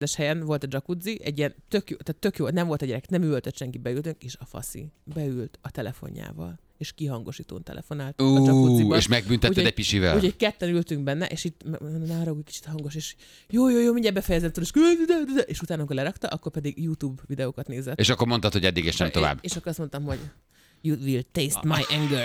helyen volt a jacuzzi, egy ilyen tök jó, nem volt a gyerek, nem ültött senki, beültünk, és a faszi beült a telefonjával, és kihangosítón telefonált a jacuzziban. És megbüntetted egy pisivel. Úgyhogy ketten ültünk benne, és itt nárog egy kicsit hangos, és jó, mindjárt befejezem, és utána, amikor lerakta, akkor pedig YouTube videókat nézett. És akkor mondtad, hogy eddig és nem tovább. És akkor azt mondtam, hogy you will taste my anger.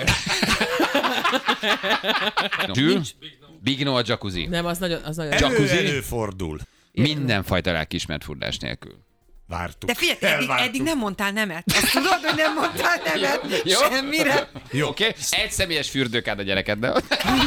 Big no a jacuzzi. Nem, az nagyon... Jacuzzi? Előfordul. Mindenfajta lelkiismert furdás nélkül. Vártuk. De figyelj, eddig nem mondtál nemet. Azt tudod, hogy nem mondtál nemet semmire. Jó, oké. Egy személyes fürdőkád a gyerekeddel.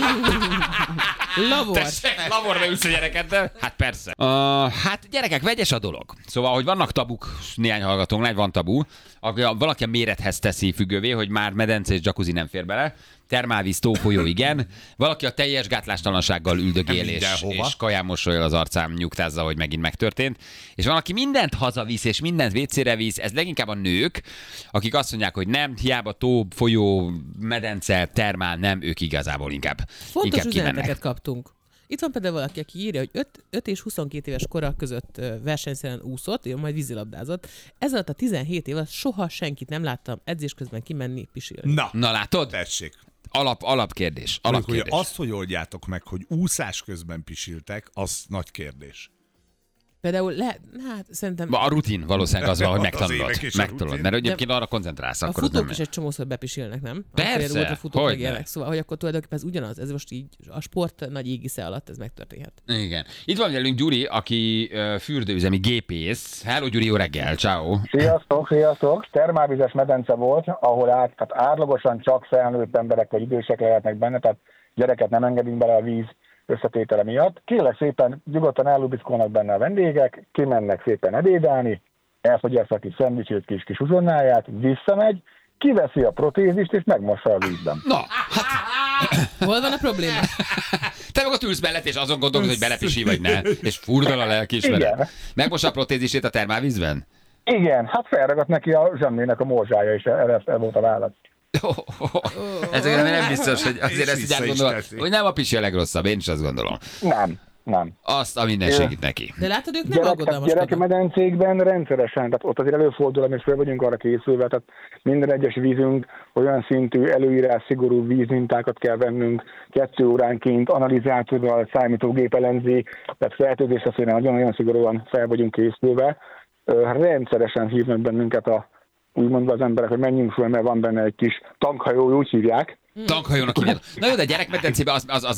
Lavor. Tessék, lavorba ülsz a gyerekeddel? Hát persze. Hát gyerekek, vegyes a dolog. Szóval, hogy vannak tabuk, néhány hallgatónál van tabu, valaki a mérethez teszi függővé, hogy már medence és jacuzzi nem fér bele. Termálvíz, tófolyó, igen. Valaki a teljes gátlástalansággal üldögél és kaján mosolyol az arcám, nyugtázza, hogy megint megtörtént. És van, aki mindent hazavisz és mindent vécére visz, ez leginkább a nők, akik azt mondják, hogy nem, hiába tó, folyó, medence, termál, nem, ők igazából inkább Fontos üzeneteket kimennek. kaptunk. Itt van például valaki, aki írja, hogy 5 és 22 éves kora között versenyszerűen úszott, majd vízilabdázott. Ez alatt a 17 év alatt soha senkit nem láttam edzés közben kimenni pisilni. Na látod? Tessék. Alapkérdés. Hogy azt, hogy oldjátok meg, hogy úszás közben pisiltek, az nagy kérdés. Például szerintem... A rutin valószínűleg az van, hogy Az megtanulod. Mert egyébként arra koncentrálsz. A akkor futók nem is egy csomószor bepisilnek, nem? Persze, hogyne. Szóval, hogy akkor tulajdonképpen ez ugyanaz. Ez most így a sport nagy égisze alatt ez megtörténhet. Igen. Itt van velünk Gyuri, aki fürdőüzemi gépész. Hello Gyuri, jó reggel, ciao. Sziasztok! Termálvizes medence volt, ahol tehát átlagosan csak felnőtt emberek vagy idősek lehetnek benne, tehát gyereket nem engedünk bele a víz összetétele miatt. Kérlek szépen, nyugodtan ellubickolnak benne a vendégek, kimennek szépen ebédelni, elfogyaszt a kis szendvicsét, kis uzsonnáját, visszamegy, kiveszi a protézist és megmossa a vízben. Na, hol van a probléma? Te meg ott ülsz mellett, és azon gondolod, hogy belepisi vagy ne, és furdal a lelkiismeret. Megmossa a protézisét a termálvízben? Igen, hát felragadt neki a zsömlének a morzsája, és erre volt a válasz. Ezért nem biztos, hogy azért ezt így átgondolom, hogy nem a pisi a legrosszabb, én is azt gondolom. Nem. Azt a minden segít neki. De látod, ők nem aggodalmaskodnak. Gyerekmedencékben rendszeresen, tehát ott azért előfordul, amit fel vagyunk arra készülve, tehát minden egyes vízünk olyan szintű előírás, szigorú vízmintákat kell vennünk, 2 óránként analizátorral, számítógép elemzi, tehát fertőzésre szépen nagyon-nagyon szigorúan fel vagyunk készülve. Rendszeresen hívnak bennünket úgymond az emberek, hogy menjünk föl, mert van benne egy kis tankhajó, úgy hívják. Tankhajónak hívják. Na jó, de gyerekmedencében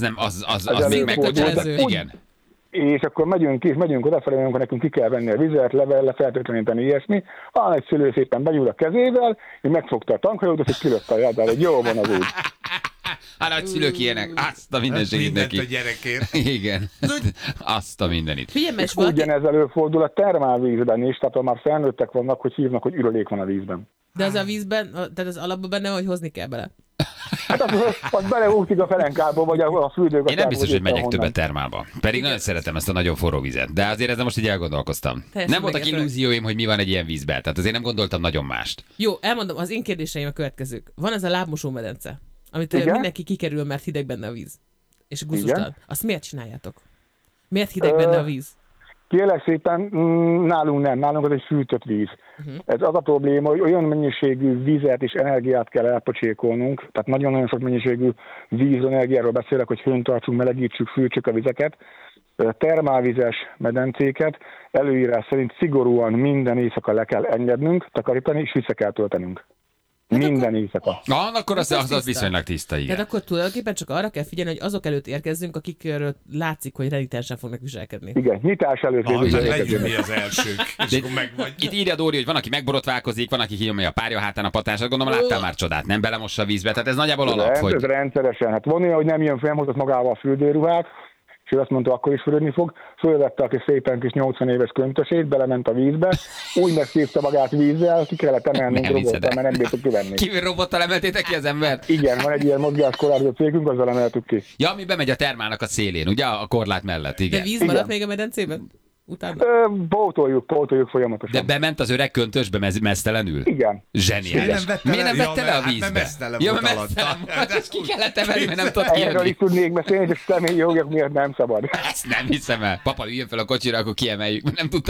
az még megkötöző. Igen. És akkor megyünk odafelé, amikor nekünk ki kell venni a vizet, lefertőtleníteni, ilyesmi. A nagy szülő szépen benyúl a kezével, és megfogta a tankajót, és kilökte a járdára, hogy jó van az úgy. A nagyszülők ilyenek, azt a minden segít neki. Mindent a gyerekért. Igen, azt a mindenit. Ugyanez előfordul a termálvízben is, tehát már felnőttek vannak, hogy hívnak, hogy ürölék van a vízben. De az a vízben, tehát az alapban benne, hogy hozni kell bele. Hát az beleúszik a felenkába, vagy a fürdők. Én nem biztos, hogy megyek többet termálba. Pedig nagyon szeretem ezt a nagyon forró vizet. De azért ezzel most így elgondolkoztam. Nem voltak illúzióim, hogy mi van egy ilyen vízben. Tehát azért nem gondoltam nagyon mást. Jó, elmondom, az én kérdéseim a következők. Van ez a lábmosó medence, amit mindenki kikerül, mert hideg benne a víz. És gusztustalan. Azt miért csináljátok? Miért hideg benne a víz? Kérlek szépen, nálunk nem, nálunk az egy fűtött víz. Ez az a probléma, hogy olyan mennyiségű vizet és energiát kell elpocsékolnunk, tehát nagyon-nagyon sok mennyiségű vízenergiáról beszélek, hogy hőn tartsunk, melegítsük, fűtsük a vizeket. Termálvizes medencéket előírás szerint szigorúan minden éjszaka le kell engednünk, takarítani és vissza kell töltenünk. Minden éjszaka. Akkor az viszonylag tiszta, igen. Tehát akkor tulajdonképpen csak arra kell figyelni, hogy azok előtt érkezzünk, akikről látszik, hogy renitensen fognak viselkedni. Igen, nyitás előtt. Legyünk mi az elsők, és akkor megvagy. Itt írja Dóri, hogy van, aki megborotválkozik, van, aki kinyomja a párja hátán a patását. Gondolom, láttál már csodát, nem belemossa a vízbe. Tehát ez nagyjából alap, hogy... Ez rendszeresen. Hát van olyan, hogy nem jön fel, hozott magával a fürdőruhát, és ő azt mondta, akkor is fürödni fog. Fölvette a kis szépen kis 80 éves köntösét, belement a vízbe, úgy megszívta magát vízzel, ki kellett emelnünk robottal, mert nem bírtuk kivenni. Kívül robottal emeltétek ki az embert? Igen, van egy ilyen mozgáskorlátozó cégünk, azzal emeltük ki. Ja, ami bemegy a termálnak a szélén, ugye? A korlát mellett, igen. De víz maradt még a medencében? Utána? Pótoljuk folyamatosan. De bement az öreg köntösbe meztelenül? Igen. Zseniális. Miért nem vette le a vízbe? Hát meztelen volt alatta. Ezt ki kellett emelni, mert nem tudott Erről kijönni. is tudnék beszélni, és személyi jogok miért nem szabad. Ezt nem hiszem el. Papa, üljön fel a kocsira, akkor kiemeljük. Nem tudtam